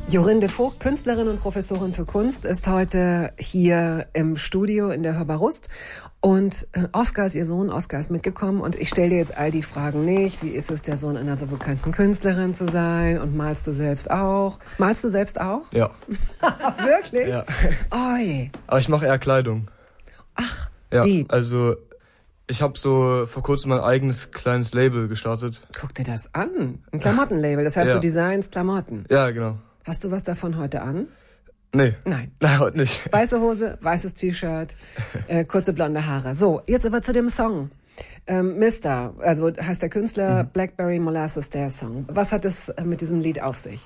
Jorinde Vogt, Künstlerin und Professorin für Kunst, ist heute hier im Studio in der Hörbar Rust. Und Oskar ist ihr Sohn, Oskar ist mitgekommen und ich stelle dir jetzt all die Fragen nicht. Wie ist es, der Sohn einer so bekannten Künstlerin zu sein? Und malst du selbst auch? Malst du selbst auch? Ja. Wirklich? Ja. Oi. Aber ich mache eher Kleidung. Ach, ja, wie? Also ich habe so vor kurzem mein eigenes kleines Label gestartet. Guck dir das an. Ein Klamottenlabel, das heißt, Ja. du designst Klamotten. Ja, genau. Hast du was davon heute an? Nee. Nein. Nein, heute nicht. Weiße Hose, weißes T-Shirt, kurze blonde Haare. So, jetzt aber zu dem Song. Mister, also heißt der Künstler, Blackberry Molasses, der Song. Was hat es mit diesem Lied auf sich?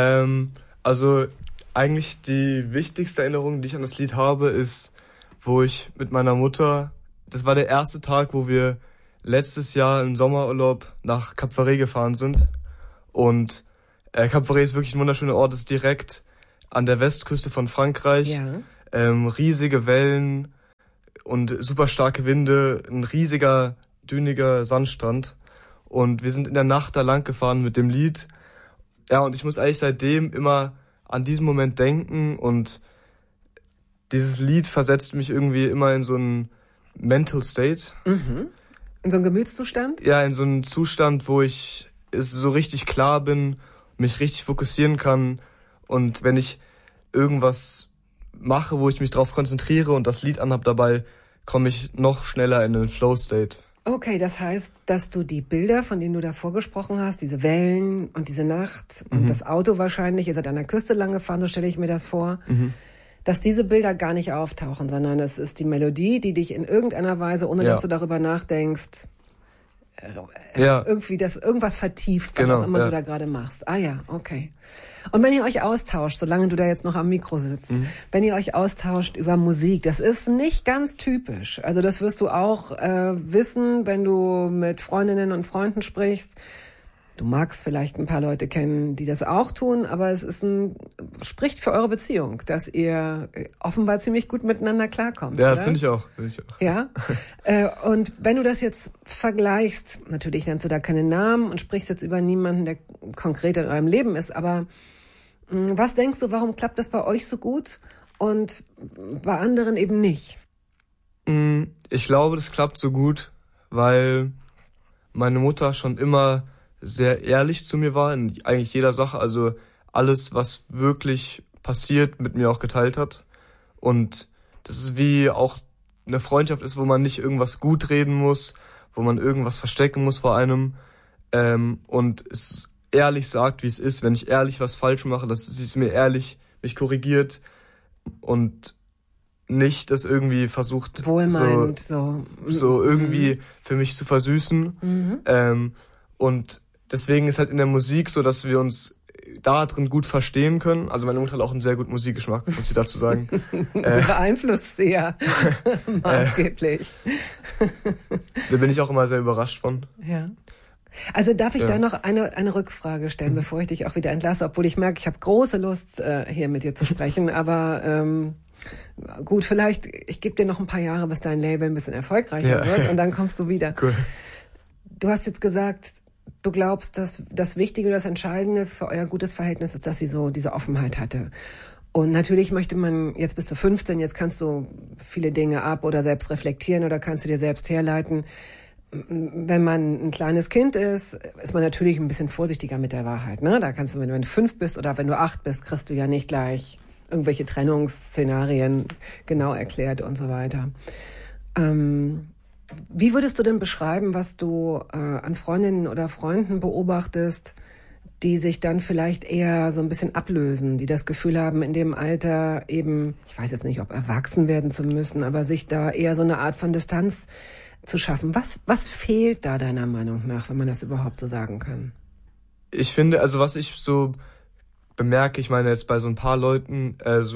Also eigentlich die wichtigste Erinnerung, die ich an das Lied habe, ist, wo ich mit meiner Mutter, das war der erste Tag, wo wir letztes Jahr im Sommerurlaub nach Cap Ferret gefahren sind. Und Cap Ferret ist wirklich ein wunderschöner Ort, ist direkt an der Westküste von Frankreich. Ja. Riesige Wellen und super starke Winde, ein riesiger, düniger Sandstrand. Und wir sind in der Nacht da lang gefahren mit dem Lied. Ja, und ich muss eigentlich seitdem immer an diesen Moment denken und dieses Lied versetzt mich irgendwie immer in so einen Mental State. Mhm. In so einen Gemütszustand? Ja, in so einen Zustand, wo ich so richtig klar bin, mich richtig fokussieren kann. Und wenn ich irgendwas mache, wo ich mich drauf konzentriere und das Lied anhab dabei, komme ich noch schneller in den Flow-State. Okay, das heißt, dass du die Bilder, von denen du davor gesprochen hast, diese Wellen und diese Nacht und das Auto wahrscheinlich, ihr seid an der Küste lang gefahren, so stelle ich mir das vor, dass diese Bilder gar nicht auftauchen, sondern es ist die Melodie, die dich in irgendeiner Weise, ohne dass du darüber nachdenkst, irgendwie irgendwas vertieft, was auch immer du da gerade machst. Ah ja, okay. Und wenn ihr euch austauscht, solange du da jetzt noch am Mikro sitzt, wenn ihr euch austauscht über Musik, das ist nicht ganz typisch. Also das wirst du auch wissen, wenn du mit Freundinnen und Freunden sprichst. Du magst vielleicht ein paar Leute kennen, die das auch tun, aber es ist spricht für eure Beziehung, dass ihr offenbar ziemlich gut miteinander klarkommt. Ja, oder? Das finde ich auch. Ja. Und wenn du das jetzt vergleichst, natürlich nennst du da keine Namen und sprichst jetzt über niemanden, der konkret in eurem Leben ist, aber was denkst du, warum klappt das bei euch so gut und bei anderen eben nicht? Ich glaube, das klappt so gut, weil meine Mutter schon immer sehr ehrlich zu mir war in eigentlich jeder Sache, also alles, was wirklich passiert, mit mir auch geteilt hat. Und das ist wie auch eine Freundschaft ist, wo man nicht irgendwas gut reden muss, wo man irgendwas verstecken muss vor einem und es ehrlich sagt, wie es ist. Wenn ich ehrlich was falsch mache, dass sie es mir ehrlich mich korrigiert und nicht das irgendwie versucht, wohlmeinend so irgendwie für mich zu versüßen. Und deswegen ist halt in der Musik so, dass wir uns da drin gut verstehen können. Also meine Mutter hat auch einen sehr guten Musikgeschmack, muss ich dazu sagen. Beeinflusst sie ja maßgeblich. Da bin ich auch immer sehr überrascht von. Ja. Also darf ich da noch eine Rückfrage stellen, bevor ich dich auch wieder entlasse, obwohl ich merke, ich habe große Lust, hier mit dir zu sprechen, aber gut, vielleicht, ich gebe dir noch ein paar Jahre, bis dein Label ein bisschen erfolgreicher wird und dann kommst du wieder. Cool. Du hast jetzt gesagt, du glaubst, dass das Wichtige, das Entscheidende für euer gutes Verhältnis ist, dass sie so diese Offenheit hatte. Und natürlich möchte man, jetzt bist du 15, jetzt kannst du viele Dinge ab oder selbst reflektieren oder kannst du dir selbst herleiten. Wenn man ein kleines Kind ist man natürlich ein bisschen vorsichtiger mit der Wahrheit. Ne? Da kannst du, wenn du 5 bist oder wenn du 8 bist, kriegst du ja nicht gleich irgendwelche Trennungsszenarien genau erklärt und so weiter. Wie würdest du denn beschreiben, was du an Freundinnen oder Freunden beobachtest, die sich dann vielleicht eher so ein bisschen ablösen, die das Gefühl haben, in dem Alter eben, ich weiß jetzt nicht, ob erwachsen werden zu müssen, aber sich da eher so eine Art von Distanz zu schaffen. Was fehlt da deiner Meinung nach, wenn man das überhaupt so sagen kann? Ich finde, also was ich so bemerke, ich meine jetzt bei so ein paar Leuten,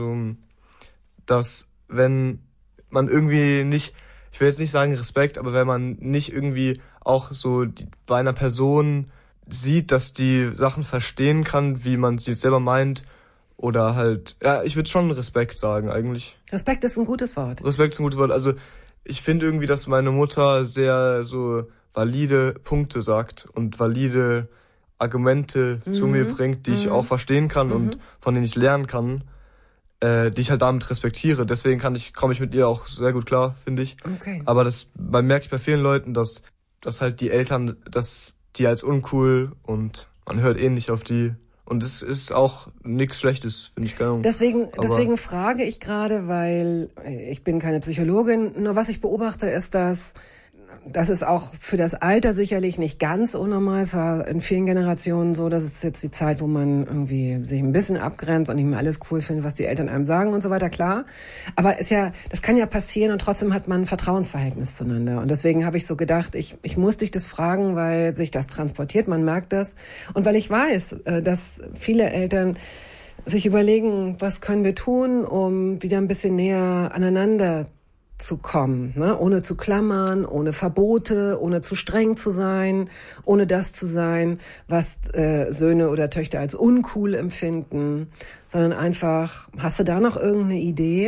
dass wenn man irgendwie nicht, ich will jetzt nicht sagen Respekt, aber wenn man nicht irgendwie auch so bei einer Person sieht, dass die Sachen verstehen kann, wie man sie selber meint, oder halt, ja, ich würde schon Respekt sagen eigentlich. Respekt ist ein gutes Wort. Respekt ist ein gutes Wort, also ich finde irgendwie, dass meine Mutter sehr so valide Punkte sagt und valide Argumente zu mir bringt, die ich auch verstehen kann und von denen ich lernen kann, die ich halt damit respektiere. Deswegen komme ich mit ihr auch sehr gut klar, finde ich. Okay. Aber man merkt bei vielen Leuten, dass halt die Eltern, dass die als uncool und man hört eh nicht auf die. Und es ist auch nichts Schlechtes, finde ich, keine Ahnung. Deswegen frage ich gerade, weil ich bin keine Psychologin, nur was ich beobachte ist, dass das ist auch für das Alter sicherlich nicht ganz unnormal. Es war in vielen Generationen so, dass es jetzt die Zeit, wo man irgendwie sich ein bisschen abgrenzt und nicht mehr alles cool findet, was die Eltern einem sagen und so weiter, klar. Aber das kann ja passieren und trotzdem hat man ein Vertrauensverhältnis zueinander. Und deswegen habe ich so gedacht, ich muss dich das fragen, weil sich das transportiert, man merkt das. Und weil ich weiß, dass viele Eltern sich überlegen, was können wir tun, um wieder ein bisschen näher aneinander zu kommen, ne? Ohne zu klammern, ohne Verbote, ohne zu streng zu sein, ohne das zu sein, was Söhne oder Töchter als uncool empfinden, sondern einfach, hast du da noch irgendeine Idee?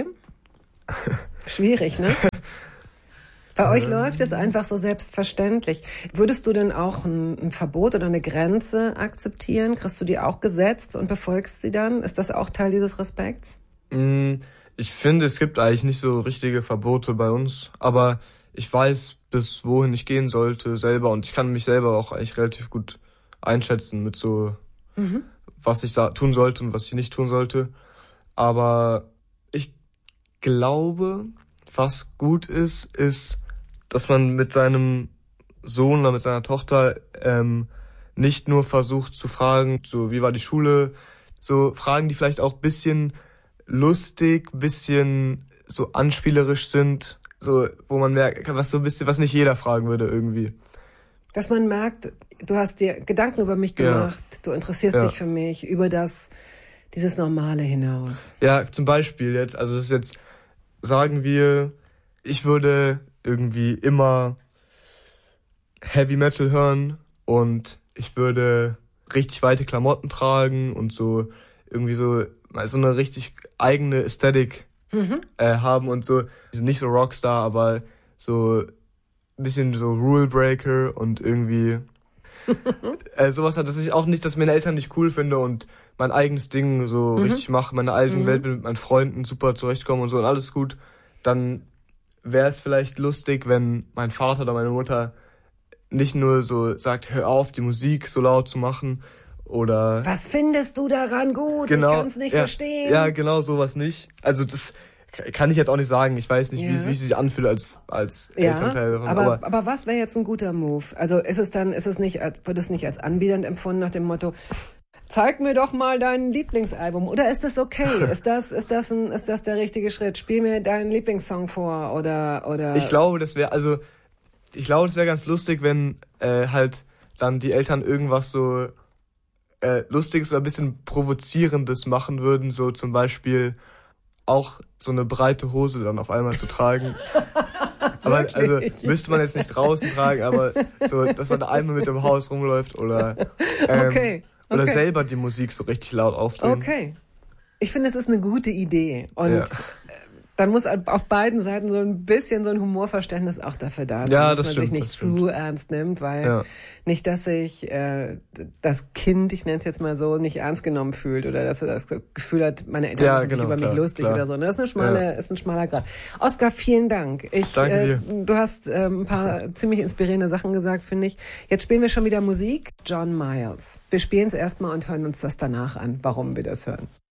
Schwierig, ne? Bei euch läuft es einfach so selbstverständlich. Würdest du denn auch ein Verbot oder eine Grenze akzeptieren? Kriegst du die auch gesetzt und befolgst sie dann? Ist das auch Teil dieses Respekts? Ich finde, es gibt eigentlich nicht so richtige Verbote bei uns, aber ich weiß, bis wohin ich gehen sollte selber und ich kann mich selber auch eigentlich relativ gut einschätzen mit so, was ich tun sollte und was ich nicht tun sollte. Aber ich glaube, was gut ist, dass man mit seinem Sohn oder mit seiner Tochter nicht nur versucht zu fragen, so wie war die Schule, so Fragen, die vielleicht auch bisschen lustig, bisschen so anspielerisch sind, so wo man merkt, was nicht jeder fragen würde irgendwie. Dass man merkt, du hast dir Gedanken über mich gemacht, du interessierst dich für mich, über dieses Normale hinaus. Ja, zum Beispiel jetzt, also das ist jetzt, sagen wir, ich würde irgendwie immer Heavy Metal hören und ich würde richtig weite Klamotten tragen und so irgendwie so eine richtig eigene Ästhetik haben und so, nicht so Rockstar, aber so ein bisschen so Rule Breaker und irgendwie sowas hat, dass ich auch nicht, dass meine Eltern nicht cool finde und mein eigenes Ding so richtig mache, meine eigene Welt mit meinen Freunden super zurechtkomme und so und alles gut, dann wäre es vielleicht lustig, wenn mein Vater oder meine Mutter nicht nur so sagt, hör auf, die Musik so laut zu machen, oder was findest du daran gut? Genau, ich kann's nicht verstehen. Ja, genau, sowas nicht. Also das kann ich jetzt auch nicht sagen. Ich weiß nicht, wie es sich anfühlt als Elternteil. Aber was wäre jetzt ein guter Move? Also wird es nicht als anbiedernd empfunden nach dem Motto, zeig mir doch mal dein Lieblingsalbum? Oder ist das okay? Ist das der richtige Schritt? Spiel mir deinen Lieblingssong vor oder? Ich glaube, das wäre ganz lustig, wenn halt dann die Eltern irgendwas so Lustiges oder ein bisschen Provozierendes machen würden, so zum Beispiel auch so eine breite Hose dann auf einmal zu tragen. Aber also müsste man jetzt nicht draußen tragen, aber so, dass man da einmal mit dem Haus rumläuft oder oder selber die Musik so richtig laut aufdrehen. Okay. Ich finde, es ist eine gute Idee und dann muss auf beiden Seiten so ein bisschen so ein Humorverständnis auch dafür da sein, dass man sich nicht zu ernst nimmt, weil nicht, dass sich das Kind, ich nenne es jetzt mal so, nicht ernst genommen fühlt oder dass er das Gefühl hat, meine Eltern machen sich über mich lustig oder so. Das ist ein schmaler Grad. Oskar, vielen Dank. Danke dir. Du hast ein paar ziemlich inspirierende Sachen gesagt, finde ich. Jetzt spielen wir schon wieder Musik. John Miles. Wir spielen es erstmal und hören uns das danach an, warum wir das hören.